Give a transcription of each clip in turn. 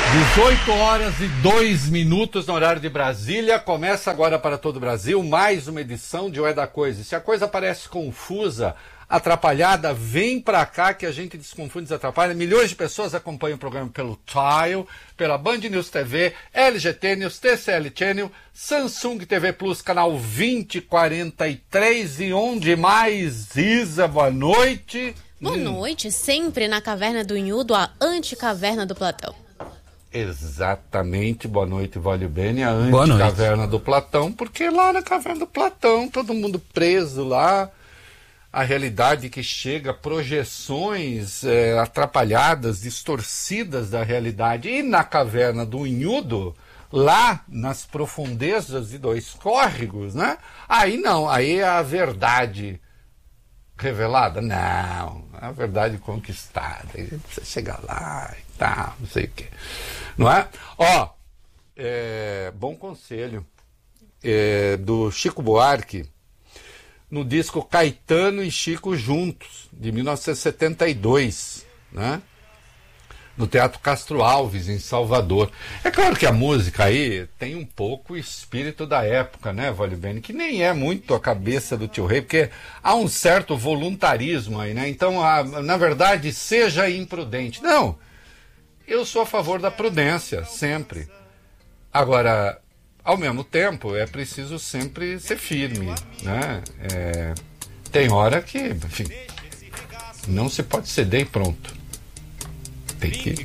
18h02 no horário de Brasília. Começa agora para todo o Brasil mais uma edição de O É da Coisa. Se a coisa parece confusa, atrapalhada, vem pra cá que a gente desconfunde e desatrapalha. Milhões de pessoas acompanham o programa pelo Tile, pela Band News TV, LGT News, TCL Channel, Samsung TV Plus, canal 2043 e onde mais? Isa, boa noite. Boa noite, sempre na Caverna do Inhudo, a anticaverna do Platão. Exatamente, boa noite, Vólio Bene, a anticaverna do Platão, porque lá na Caverna do Platão, todo mundo preso lá, a realidade que chega, projeções atrapalhadas, distorcidas da realidade, e na Caverna do Inhudo, lá nas profundezas de dois córregos, né? Aí não, aí é a verdade revelada? Não, é a verdade conquistada, você chega lá e tal, não sei o quê, não é? Ó, bom conselho do Chico Buarque, no disco Caetano e Chico Juntos, de 1972, né? No Teatro Castro Alves, em Salvador. É claro que a música aí tem um pouco o espírito da época, né, Vólio Bene? Que nem é muito a cabeça do Tio Rei, porque há um certo voluntarismo aí, né? Então, na verdade, seja imprudente. Não, eu sou a favor da prudência, sempre. Agora, ao mesmo tempo, é preciso sempre ser firme, né? Tem hora que, enfim, não se pode ceder e pronto. Tem que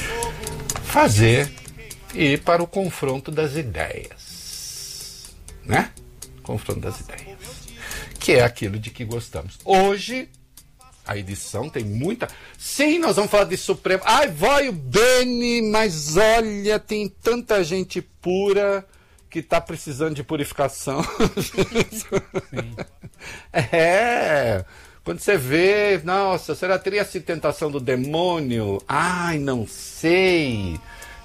fazer e ir para o confronto das ideias, né? Confronto das ideias, que é aquilo de que gostamos. Hoje, a edição tem muita... Sim, nós vamos falar de Supremo. Ai, Vólio Bene, mas olha, tem tanta gente pura que está precisando de purificação. Sim. Quando você vê, nossa, será que teria essa tentação do demônio? Ai, não sei,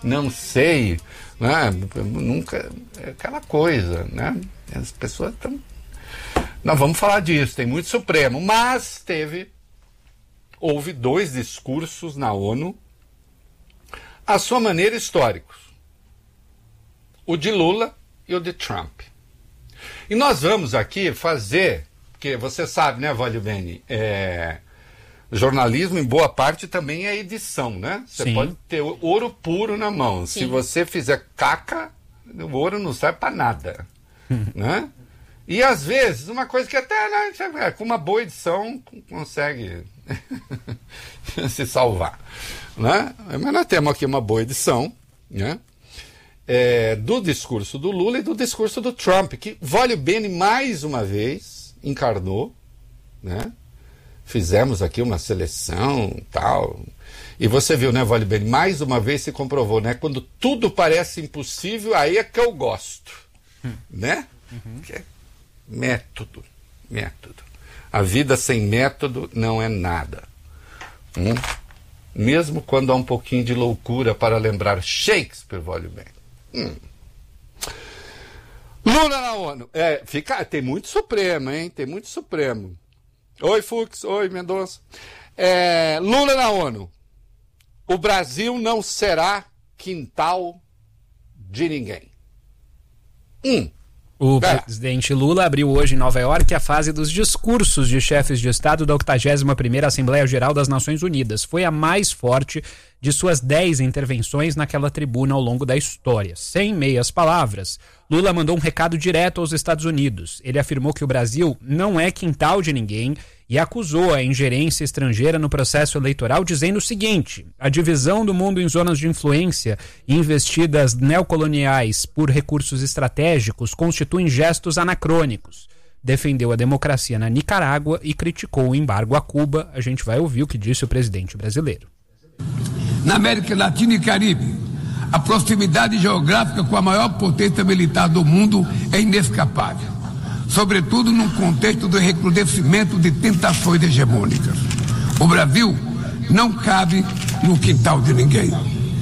né? Nunca, é aquela coisa, né? As pessoas estão... Nós vamos falar disso, tem muito Supremo, mas houve 2 discursos na ONU, à sua maneira históricos. O de Lula e o de Trump. E nós vamos aqui fazer... Porque você sabe, né, Vólio Bene, jornalismo, em boa parte, também é edição, né? Você Sim. pode ter ouro puro na mão. Sim. Se você fizer caca, o ouro não serve para nada, né? E, às vezes, uma coisa que até, né, com uma boa edição, consegue se salvar, né? Mas nós temos aqui uma boa edição, né? Do discurso do Lula e do discurso do Trump, que Vólio Bene, mais uma vez... encarnou, né? Fizemos aqui uma seleção tal, e você viu, né, Vólio Bene, mais uma vez se comprovou, né? Quando tudo parece impossível, aí é que eu gosto, né? Que é método. A vida sem método não é nada. Mesmo quando há um pouquinho de loucura para lembrar Shakespeare, Vólio Bene. Lula na ONU. Tem muito Supremo, hein? Tem muito Supremo. Oi, Fux. Oi, Mendonça. Lula na ONU. O Brasil não será quintal de ninguém. O presidente Lula abriu hoje em Nova York a fase dos discursos de chefes de Estado da 81ª Assembleia Geral das Nações Unidas. Foi a mais forte de suas 10 intervenções naquela tribuna ao longo da história. Sem meias palavras, Lula mandou um recado direto aos Estados Unidos. Ele afirmou que o Brasil não é quintal de ninguém e acusou a ingerência estrangeira no processo eleitoral, dizendo o seguinte: a divisão do mundo em zonas de influência e investidas neocoloniais por recursos estratégicos constituem gestos anacrônicos. Defendeu a democracia na Nicarágua e criticou o embargo a Cuba. A gente vai ouvir o que disse o presidente brasileiro. Na América Latina e Caribe, a proximidade geográfica com a maior potência militar do mundo é inescapável, sobretudo num contexto do recrudescimento de tentações hegemônicas. O Brasil não cabe no quintal de ninguém.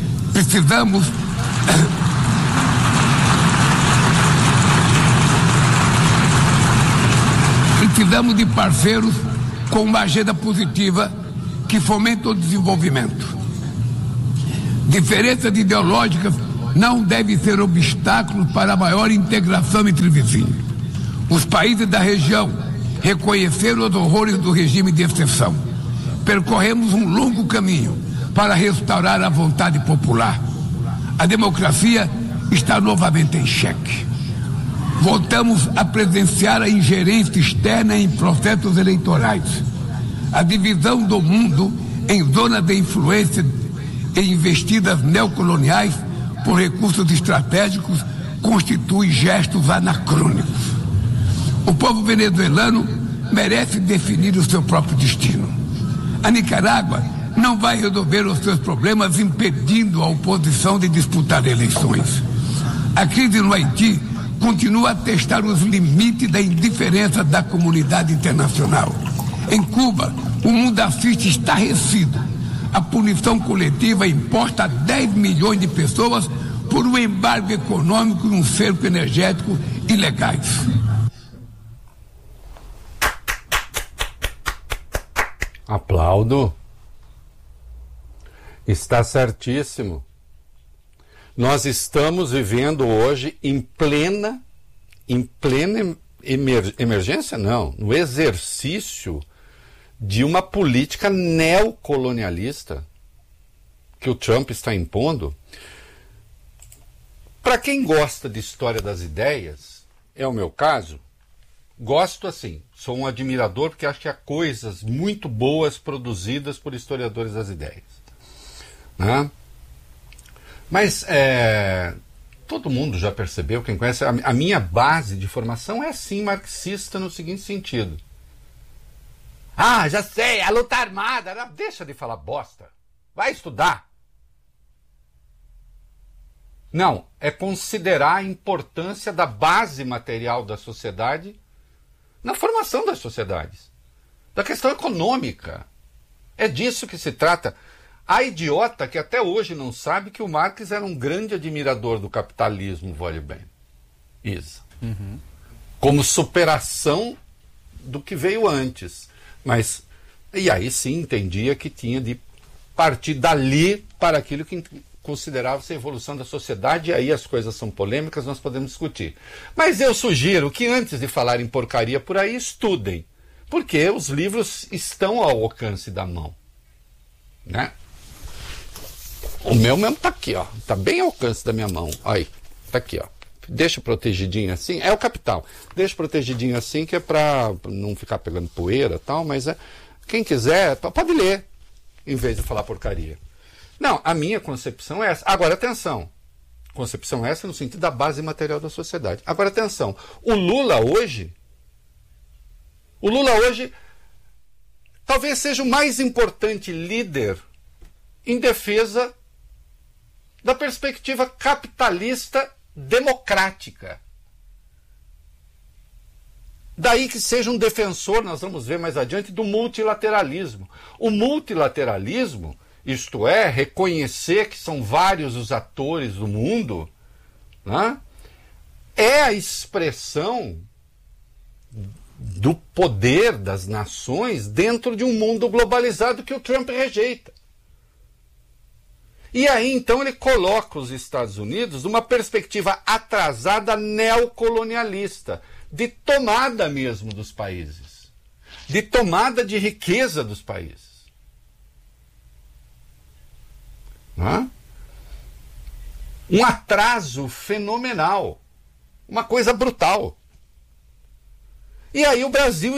Precisamos de parceiros com uma agenda positiva que fomenta o desenvolvimento. Diferenças ideológicas não devem ser obstáculos para a maior integração entre vizinhos. Os países da região reconheceram os horrores do regime de exceção. Percorremos um longo caminho para restaurar a vontade popular. A democracia está novamente em xeque. Voltamos a presenciar a ingerência externa em processos eleitorais. A divisão do mundo em zonas de influência e investidas neocoloniais por recursos estratégicos constitui gestos anacrônicos. O povo venezuelano merece definir o seu próprio destino. A Nicarágua não vai resolver os seus problemas impedindo a oposição de disputar eleições. A crise no Haiti continua a testar os limites da indiferença da comunidade internacional. Em Cuba, o mundo assiste estarrecido a punição coletiva imposta a 10 milhões de pessoas por um embargo econômico e um cerco energético ilegais. Aplaudo. Está certíssimo. Nós estamos vivendo hoje em plena emergência, não, no exercício de uma política neocolonialista que o Trump está impondo. Para quem gosta de história das ideias, é o meu caso, gosto assim, sou um admirador porque acho que há coisas muito boas produzidas por historiadores das ideias, né? Mas todo mundo já percebeu, quem conhece, a minha base de formação é sim marxista no seguinte sentido. Ah, já sei, a luta armada, deixa de falar bosta, vai estudar. Não, é considerar a importância da base material da sociedade na formação das sociedades, da questão econômica. É disso que se trata. Há idiota que até hoje não sabe que o Marx era um grande admirador do capitalismo, vale bem. Isso. Uhum. Como superação do que veio antes. Mas, e aí sim entendia que tinha de partir dali para aquilo que considerava-se a evolução da sociedade, e aí as coisas são polêmicas, nós podemos discutir. Mas eu sugiro que antes de falar em porcaria por aí, estudem, porque os livros estão ao alcance da mão, né? O meu mesmo tá aqui, ó, tá bem ao alcance da minha mão, aí, tá aqui, ó. Deixa protegidinho assim, é o Capital, deixa protegidinho assim que é para não ficar pegando poeira e tal, mas quem quiser pode ler, em vez de falar porcaria. Não, a minha concepção é essa. Agora, atenção. Concepção essa no sentido da base material da sociedade. Agora, atenção. O Lula hoje talvez seja o mais importante líder em defesa da perspectiva capitalista democrática. Daí que seja um defensor, nós vamos ver mais adiante, do multilateralismo. O multilateralismo, isto é, reconhecer que são vários os atores do mundo, né? É a expressão do poder das nações dentro de um mundo globalizado que o Trump rejeita. E aí, então, ele coloca os Estados Unidos numa perspectiva atrasada neocolonialista, de tomada mesmo dos países, de tomada de riqueza dos países. Um atraso fenomenal, uma coisa brutal. E aí o Brasil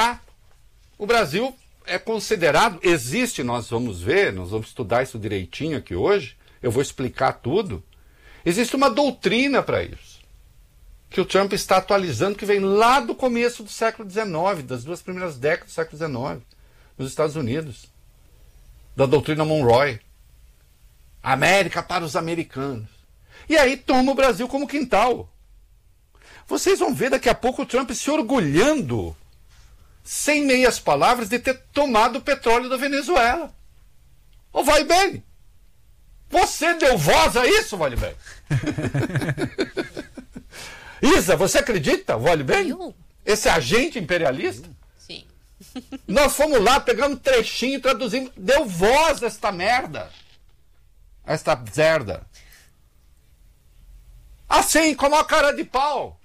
é considerado, existe, nós vamos ver, nós vamos estudar isso direitinho aqui hoje, eu vou explicar tudo, existe uma doutrina para isso, que o Trump está atualizando, que vem lá do começo do século XIX, das 2 primeiras décadas do século XIX, nos Estados Unidos, da doutrina Monroe. América para os americanos. E aí toma o Brasil como quintal. Vocês vão ver daqui a pouco o Trump se orgulhando, sem meias palavras, de ter tomado o petróleo da Venezuela. Ô, vai bem. Você deu voz a isso, vale bem? Isa, você acredita, vale bem? Esse agente imperialista? Sim. Nós fomos lá, pegamos um trechinho, traduzimos, deu voz a esta merda. esta zerda. Assim, como a cara de pau.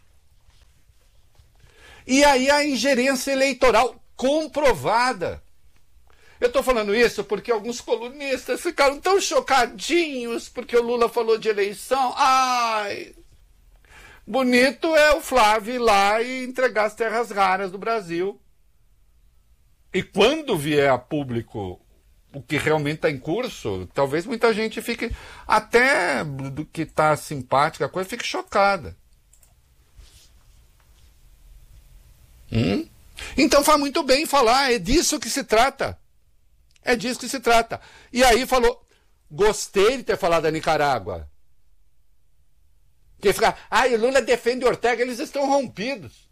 E aí a ingerência eleitoral comprovada. Eu estou falando isso porque alguns colunistas ficaram tão chocadinhos porque o Lula falou de eleição. Ai, bonito é o Flávio ir lá e entregar as terras raras do Brasil. E quando vier a público o que realmente está em curso, talvez muita gente fique, até do que está simpática, a coisa, fique chocada. Então faz muito bem falar, é disso que se trata. É disso que se trata. E aí falou, gostei de ter falado da Nicarágua. Que fica, o Lula defende Ortega, eles estão rompidos.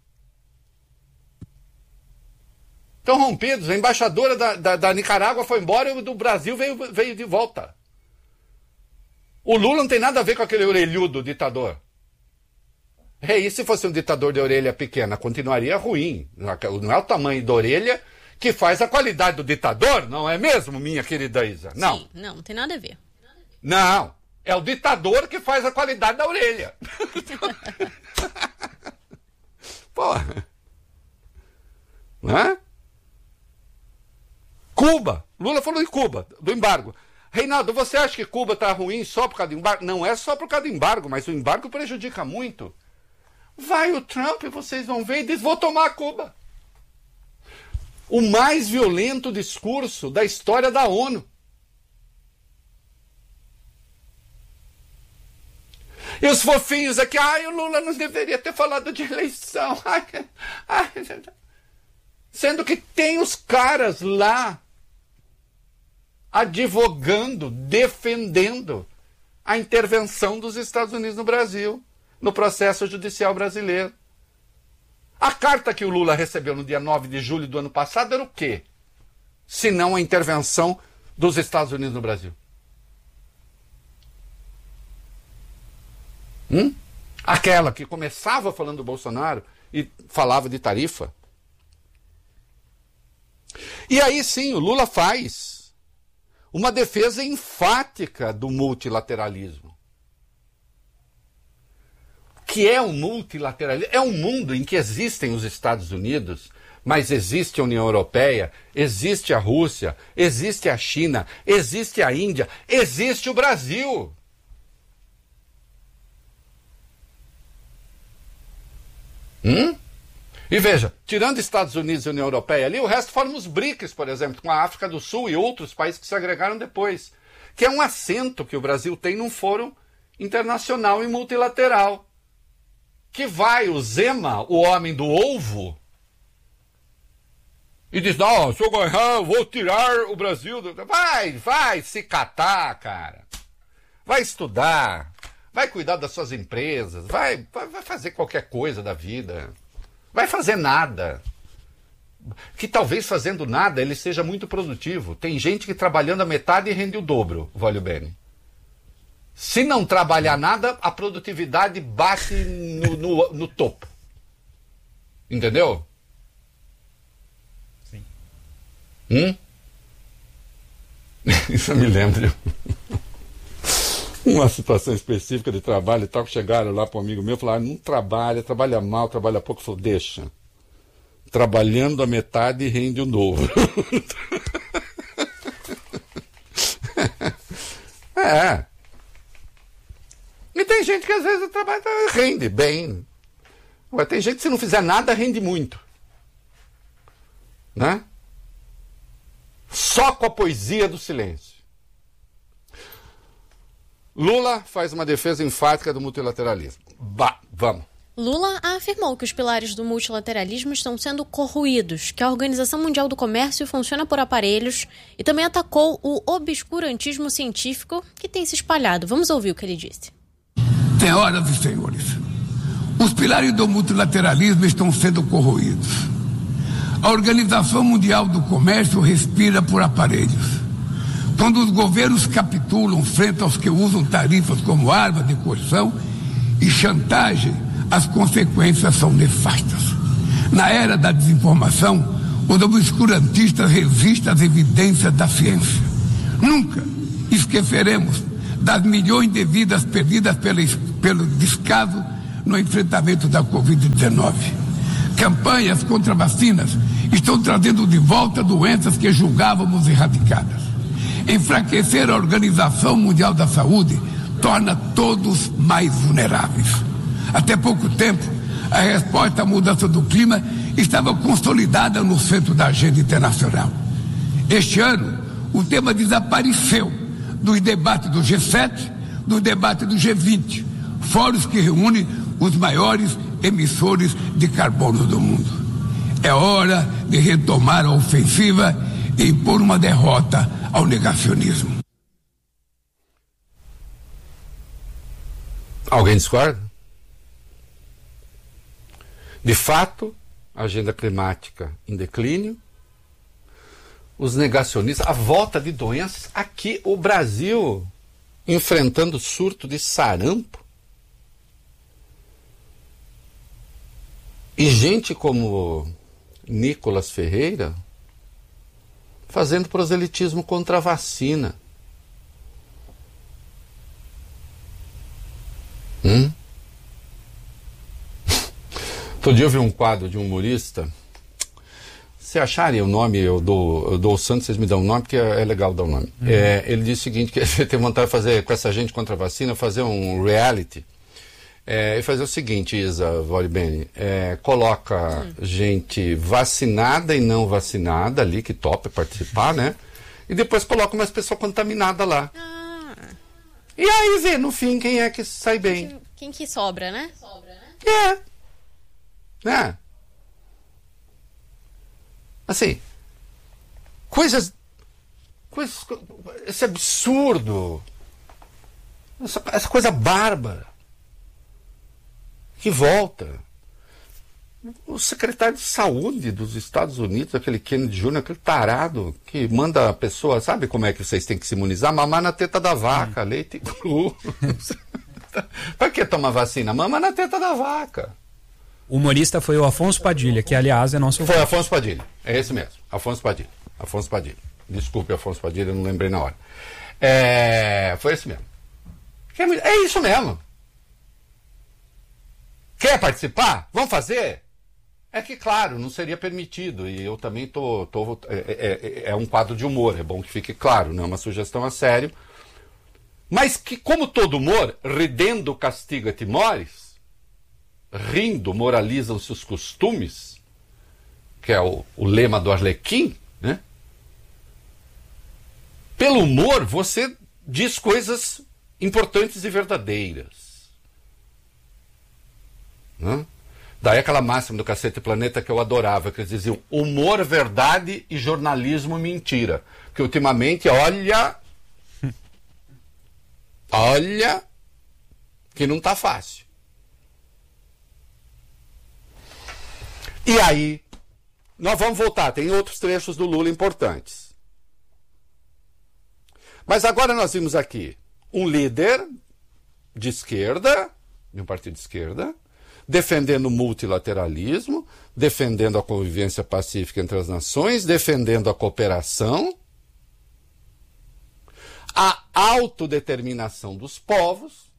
Estão rompidos. A embaixadora da Nicarágua foi embora e o do Brasil veio de volta. O Lula não tem nada a ver com aquele orelhudo ditador. E se fosse um ditador de orelha pequena, continuaria ruim. Não é o tamanho da orelha que faz a qualidade do ditador, não é mesmo, minha querida Isa? Não. Sim, não tem nada a ver. Não, é o ditador que faz a qualidade da orelha. Porra. Não é? Cuba. Lula falou em Cuba, do embargo. Reinaldo, você acha que Cuba está ruim só por causa do embargo? Não é só por causa do embargo, mas o embargo prejudica muito. Vai o Trump, vocês vão ver, e diz, vou tomar Cuba. O mais violento discurso da história da ONU. E os fofinhos aqui, o Lula não deveria ter falado de eleição. Sendo que tem os caras lá advogando, defendendo a intervenção dos Estados Unidos no Brasil, no processo judicial brasileiro. A carta que o Lula recebeu no dia 9 de julho do ano passado era o quê? Se não a intervenção dos Estados Unidos no Brasil. Aquela que começava falando do Bolsonaro e falava de tarifa. E aí sim, o Lula faz uma defesa enfática do multilateralismo. Que é o multilateralismo? É um mundo em que existem os Estados Unidos, mas existe a União Europeia, existe a Rússia, existe a China, existe a Índia, existe o Brasil. E veja, tirando Estados Unidos e União Europeia ali, o resto foram os BRICS, por exemplo, com a África do Sul e outros países que se agregaram depois. Que é um assento que o Brasil tem num fórum internacional e multilateral. Que vai o Zema, o homem do ovo, e diz, não, se eu ganhar, eu vou tirar o Brasil. Vai se catar, cara. Vai estudar. Vai cuidar das suas empresas. Vai fazer qualquer coisa da vida. Vai fazer nada. Que talvez fazendo nada ele seja muito produtivo. Tem gente que trabalhando a metade rende o dobro, Vólio Bene. Se não trabalhar nada, a produtividade bate no topo. Entendeu? Sim. Isso me lembra uma situação específica de trabalho e tal, que chegaram lá para um amigo meu e falaram, não trabalha mal, trabalha pouco. Falou, deixa. Trabalhando a metade rende o dobro. E tem gente que às vezes trabalha, rende bem. Agora tem gente que se não fizer nada, rende muito. Né? Só com a poesia do silêncio. Lula faz uma defesa enfática do multilateralismo. Vamos. Lula afirmou que os pilares do multilateralismo estão sendo corroídos, que a Organização Mundial do Comércio funciona por aparelhos e também atacou o obscurantismo científico que tem se espalhado. Vamos ouvir o que ele disse. Senhoras e senhores, os pilares do multilateralismo estão sendo corroídos. A Organização Mundial do Comércio respira por aparelhos. Quando os governos capitulam frente aos que usam tarifas como arma de coerção e chantagem, as consequências são nefastas. Na era da desinformação, os obscurantistas resistem às evidências da ciência. Nunca esqueceremos das milhões de vidas perdidas pelo descaso no enfrentamento da Covid-19. Campanhas contra vacinas estão trazendo de volta doenças que julgávamos erradicadas. Enfraquecer a Organização Mundial da Saúde torna todos mais vulneráveis. Até pouco tempo, a resposta à mudança do clima estava consolidada no centro da agenda internacional. Este ano, o tema desapareceu dos debates do G7, dos debates do G20, fóruns que reúnem os maiores emissores de carbono do mundo. É hora de retomar a ofensiva e impor uma derrota ao negacionismo. Alguém discorda? De fato, a agenda climática em declínio, os negacionistas, a volta de doenças, aqui o Brasil enfrentando surto de sarampo. E gente como Nicolas Ferreira fazendo proselitismo contra a vacina. Outro dia eu vi um quadro de um humorista. Se acharem o nome, eu dou o santo, vocês me dão o nome, porque é legal dar o nome. Ele diz o seguinte, que ele tem vontade de fazer com essa gente contra a vacina, fazer um reality. E fazer o seguinte, Isa Volibene, coloca gente vacinada e não vacinada ali, que topa participar, né? E depois coloca umas pessoas contaminadas lá. E aí vê, no fim, quem é que sai bem. Quem que sobra, né? Né? Assim, esse absurdo, essa coisa bárbara, que volta. O secretário de saúde dos Estados Unidos, aquele Kennedy Jr., aquele tarado, que manda a pessoa, sabe como é que vocês têm que se imunizar? Mamar na teta da vaca, leite cru. Pra que tomar vacina? Mama na teta da vaca. O humorista foi o Afonso Padilha, que aliás é nosso... Foi Afonso Padilha, é esse mesmo, Afonso Padilha. Desculpe, Afonso Padilha, não lembrei na hora. Foi esse mesmo. É isso mesmo. Quer participar? Vamos fazer? É que, claro, não seria permitido, e eu também é um quadro de humor, é bom que fique claro, não é uma sugestão a sério, mas que, como todo humor, ridendo castiga timores, rindo moralizam-se os costumes, que é o lema do Arlequim, né? Pelo humor, você diz coisas importantes e verdadeiras. Né? Daí aquela máxima do Cacete Planeta que eu adorava, que eles diziam humor, verdade e jornalismo mentira. Que ultimamente, olha, que não tá fácil. E aí, nós vamos voltar, tem outros trechos do Lula importantes. Mas agora nós vimos aqui um líder de esquerda, de um partido de esquerda, defendendo o multilateralismo, defendendo a convivência pacífica entre as nações, defendendo a cooperação, a autodeterminação dos povos,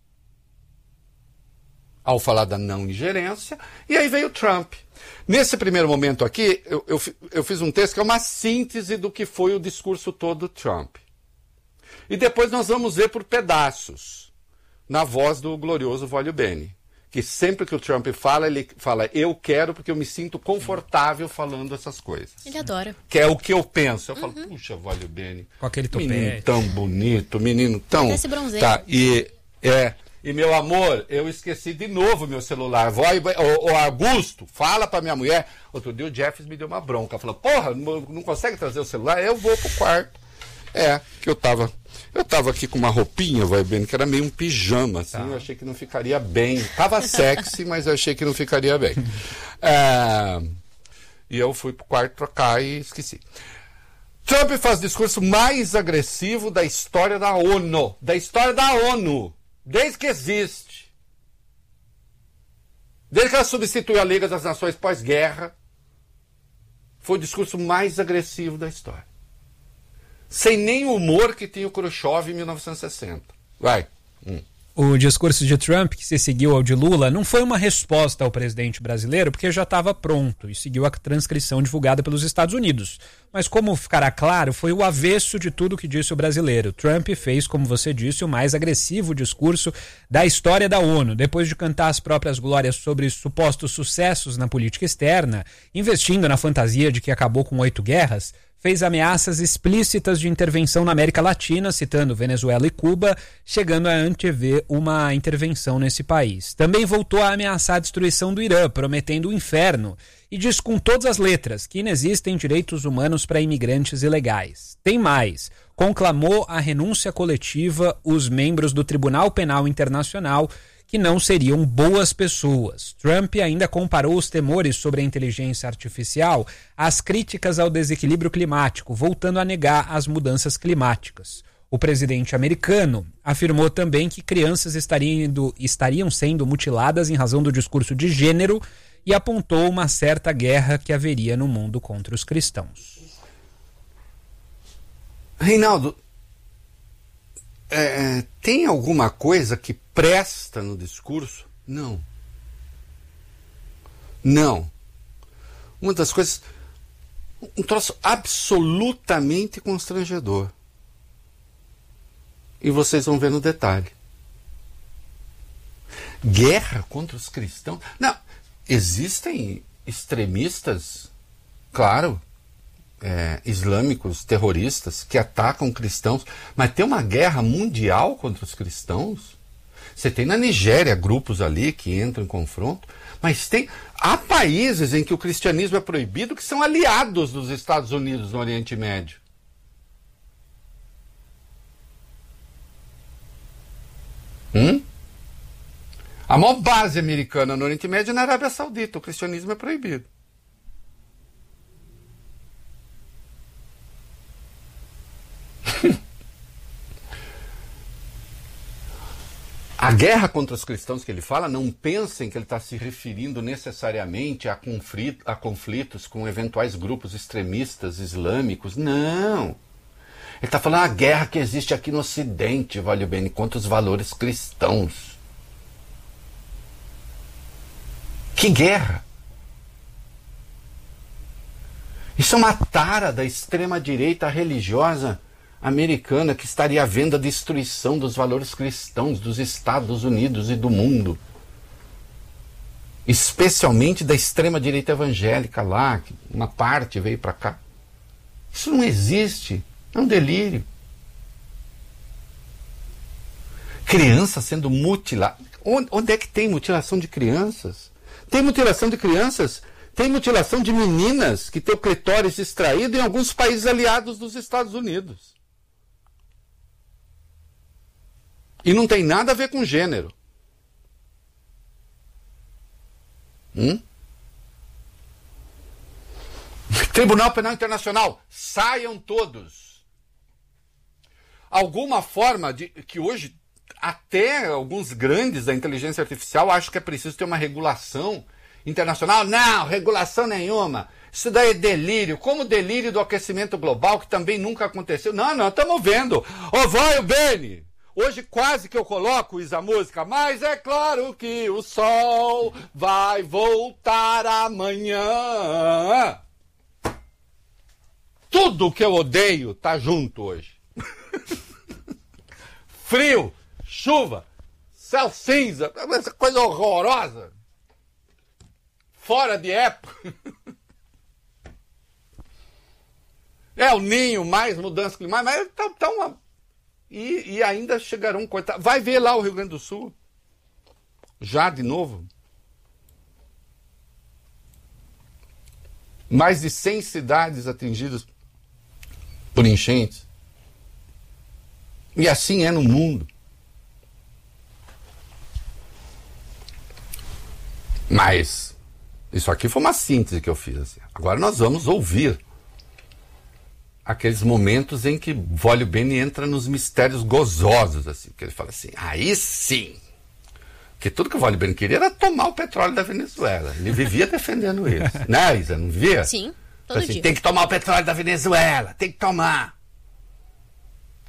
ao falar da não ingerência, e aí veio Trump. Nesse primeiro momento aqui, eu fiz um texto que é uma síntese do que foi o discurso todo do Trump. E depois nós vamos ver por pedaços, na voz do glorioso Vólio Bene, que sempre que o Trump fala, ele fala, eu quero porque eu me sinto confortável falando essas coisas. Ele adora. Que é o que eu penso. Eu falo, puxa, Vólio Bene, com aquele topete, menino tão bonito, menino tão... Esse bronzeiro. Tá, e meu amor, eu esqueci de novo meu celular. Ô Augusto, fala pra minha mulher. Outro dia o Jeffs me deu uma bronca. Falou, porra, não consegue trazer o celular? Eu vou pro quarto. Que eu tava aqui com uma roupinha, vai bem, que era meio um pijama, assim, eu achei que não ficaria bem. Tava sexy, mas eu achei que não ficaria bem. E eu fui pro quarto trocar e esqueci. Trump faz o discurso mais agressivo da história da ONU. Desde que existe. Desde que ela substituiu a Liga das Nações pós-guerra, foi o discurso mais agressivo da história. sem nem o humor que tinha o Khrushchev em 1960. Vai. O discurso de Trump, que se seguiu ao de Lula, não foi uma resposta ao presidente brasileiro, porque já estava pronto e seguiu a transcrição divulgada pelos Estados Unidos. Mas, como ficará claro, foi o avesso de tudo que disse o brasileiro. Trump fez, como você disse, o mais agressivo discurso da história da ONU. Depois de cantar as próprias glórias sobre supostos sucessos na política externa, investindo na fantasia de que acabou com 8 guerras, fez ameaças explícitas de intervenção na América Latina, citando Venezuela e Cuba, chegando a antever uma intervenção nesse país. Também voltou a ameaçar a destruição do Irã, prometendo o inferno, e diz com todas as letras que inexistem direitos humanos para imigrantes ilegais. Tem mais, conclamou a renúncia coletiva os membros do Tribunal Penal Internacional, que não seriam boas pessoas. Trump ainda comparou os temores sobre a inteligência artificial às críticas ao desequilíbrio climático, voltando a negar as mudanças climáticas. O presidente americano afirmou também que crianças estariam sendo mutiladas em razão do discurso de gênero e apontou uma certa guerra que haveria no mundo contra os cristãos. Reinaldo, tem alguma coisa que presta no discurso? Não. Uma das coisas, um troço absolutamente constrangedor. E vocês vão ver no detalhe. Guerra contra os cristãos? Não, existem extremistas, claro, islâmicos, terroristas, que atacam cristãos, mas tem uma guerra mundial contra os cristãos? Você tem na Nigéria grupos ali que entram em confronto, mas há países em que o cristianismo é proibido que são aliados dos Estados Unidos no Oriente Médio. A maior base americana no Oriente Médio é na Arábia Saudita, o cristianismo é proibido. A guerra contra os cristãos que ele fala, não pensem que ele está se referindo necessariamente a conflitos com eventuais grupos extremistas islâmicos. Não. Ele está falando a guerra que existe aqui no Ocidente, vale bem, contra os valores cristãos. Que guerra? Isso é uma tara da extrema-direita religiosa americana que estaria vendo a destruição dos valores cristãos dos Estados Unidos e do mundo. Especialmente da extrema-direita evangélica lá, que uma parte veio para cá. Isso não existe. É um delírio. Criança sendo mutilada. Onde é que tem mutilação de crianças? Tem mutilação de crianças? Tem mutilação de meninas que tem o clitóris extraído em alguns países aliados dos Estados Unidos. E não tem nada a ver com gênero. Tribunal Penal Internacional, saiam todos. Alguma forma de que hoje até alguns grandes da inteligência artificial acham que é preciso ter uma regulação internacional. Não, regulação nenhuma. Isso daí é delírio, como o delírio do aquecimento global, que também nunca aconteceu. Não, estamos vendo. Vai o Beni! Hoje quase que eu coloco a música, mas é claro que o sol vai voltar amanhã. Tudo que eu odeio tá junto hoje. Frio, chuva, céu cinza, essa coisa horrorosa. Fora de época. É o Ninho, mais mudança climática, mas tá uma... E ainda chegarão coitados. Vai ver lá o Rio Grande do Sul. Já de novo. Mais de 100 cidades atingidas por enchentes. E assim é no mundo. Mas isso aqui foi uma síntese que eu fiz. Assim. Agora nós vamos ouvir aqueles momentos em que Vólio Beni entra nos mistérios gozosos, assim, que ele fala assim, aí sim, que tudo que o Vólio Beni queria era tomar o petróleo da Venezuela. Ele vivia defendendo isso. Né, Isa? Não via? Sim, todo assim, dia. Tem que tomar o petróleo da Venezuela, tem que tomar.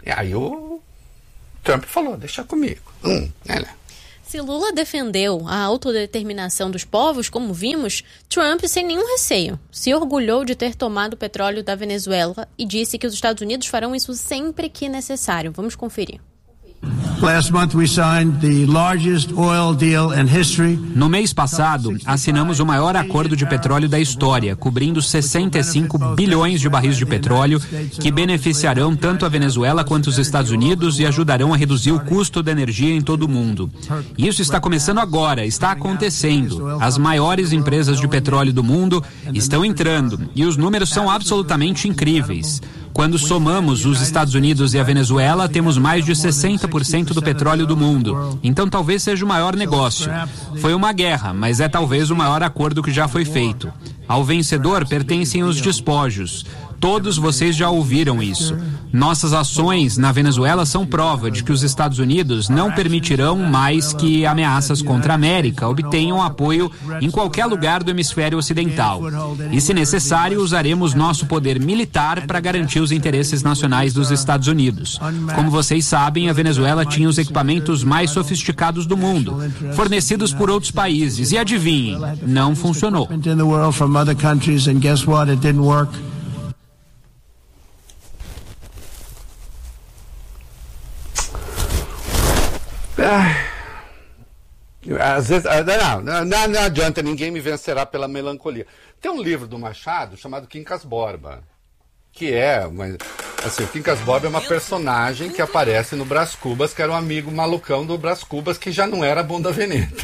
E aí o Trump falou, deixa comigo. Se Lula defendeu a autodeterminação dos povos, como vimos, Trump, sem nenhum receio, se orgulhou de ter tomado o petróleo da Venezuela e disse que os Estados Unidos farão isso sempre que necessário. Vamos conferir. No mês passado, assinamos o maior acordo de petróleo da história, cobrindo 65 bilhões de barris de petróleo, que beneficiarão tanto a Venezuela quanto os Estados Unidos e ajudarão a reduzir o custo da energia em todo o mundo. Isso está começando agora, está acontecendo. As maiores empresas de petróleo do mundo estão entrando e os números são absolutamente incríveis. Quando somamos os Estados Unidos e a Venezuela, temos mais de 60% do petróleo do mundo. Então talvez seja o maior negócio. Foi uma guerra, mas é talvez o maior acordo que já foi feito. Ao vencedor pertencem os despojos. Todos vocês já ouviram isso. Nossas ações na Venezuela são prova de que os Estados Unidos não permitirão mais que ameaças contra a América obtenham apoio em qualquer lugar do hemisfério ocidental. E, se necessário, usaremos nosso poder militar para garantir os interesses nacionais dos Estados Unidos. Como vocês sabem, a Venezuela tinha os equipamentos mais sofisticados do mundo, fornecidos por outros países. E adivinhem, não funcionou. Às vezes, não adianta, ninguém me vencerá pela melancolia. Tem um livro do Machado chamado Quincas Borba, que assim, o Quincas Borba é uma personagem que aparece no Brás Cubas, que era um amigo malucão do Brás Cubas, que já não era bunda veneta.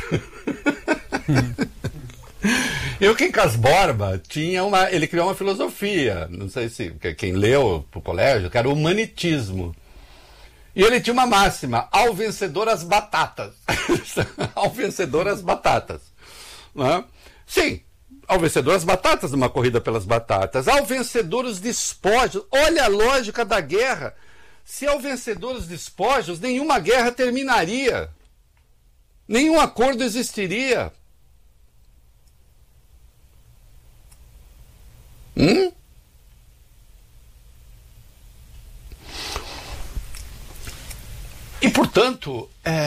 E o Quincas Borba ele criou uma filosofia, não sei se quem leu pro colégio, que era o humanitismo. E ele tinha uma máxima, ao vencedor as batatas. Ao vencedor as batatas. Né? Sim, ao vencedor as batatas numa corrida pelas batatas. Ao vencedor os despojos. Olha a lógica da guerra. Se ao vencedor os despojos, nenhuma guerra terminaria. Nenhum acordo existiria. E, portanto,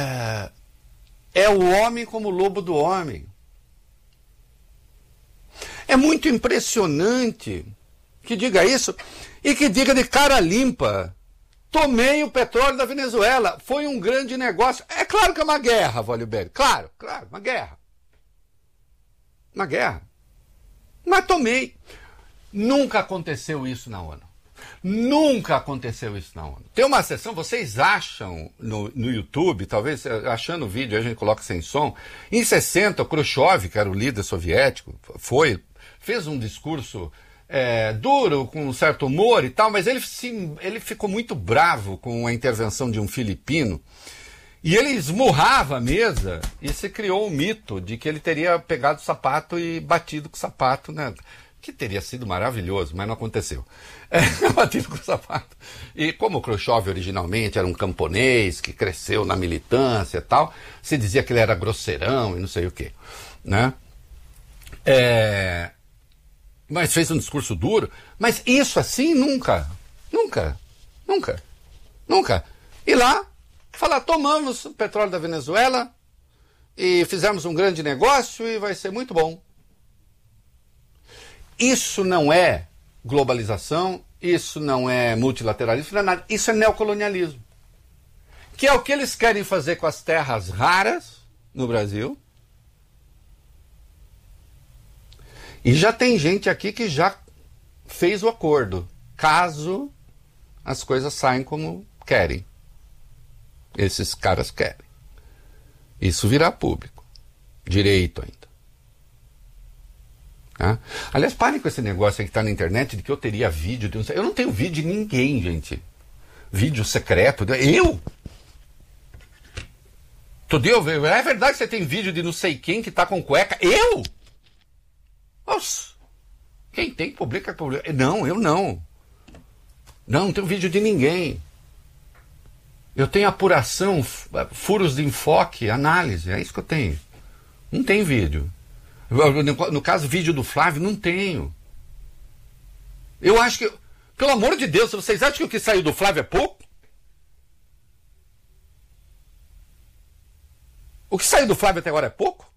é o homem como o lobo do homem. É muito impressionante que diga isso e que diga de cara limpa: tomei o petróleo da Venezuela, foi um grande negócio. É claro que é uma guerra, Woliberg. Claro, uma guerra. Uma guerra. Mas tomei. Nunca aconteceu isso na ONU. Nunca aconteceu isso na ONU. Tem uma sessão, vocês acham no YouTube, talvez achando o vídeo, a gente coloca sem som. Em 60, o Khrushchev, que era o líder soviético, fez um discurso duro, com um certo humor e tal, mas ele ficou muito bravo com a intervenção de um filipino. E ele esmurrava a mesa e se criou um mito de que ele teria pegado o sapato e batido com o sapato, né? Que teria sido maravilhoso, mas não aconteceu. Batido com o sapato. E como o Khrushchev originalmente era um camponês que cresceu na militância e tal, se dizia que ele era grosseirão e não sei o quê. Né? Mas fez um discurso duro. Mas isso assim nunca. E lá, falar, tomamos o petróleo da Venezuela e fizemos um grande negócio e vai ser muito bom. Isso não é globalização, isso não é multilateralismo, não é nada. Isso é neocolonialismo. Que é o que eles querem fazer com as terras raras no Brasil. E já tem gente aqui que já fez o acordo, caso as coisas saiam como querem. Esses caras querem. Isso virá público. Direito ainda. Tá? Aliás, parem com esse negócio aí que está na internet de que eu teria vídeo de eu não tenho vídeo de ninguém, gente. Vídeo secreto. Eu? É verdade que você tem vídeo de não sei quem que está com cueca? Eu? Nossa. Quem tem, publica. Não, eu não. Não tenho vídeo de ninguém. Eu tenho apuração, furos de enfoque, análise. É isso que eu tenho. Não tem vídeo. No caso, vídeo do Flávio, não tenho. Eu acho que... Pelo amor de Deus, vocês acham que o que saiu do Flávio é pouco? O que saiu do Flávio até agora é pouco?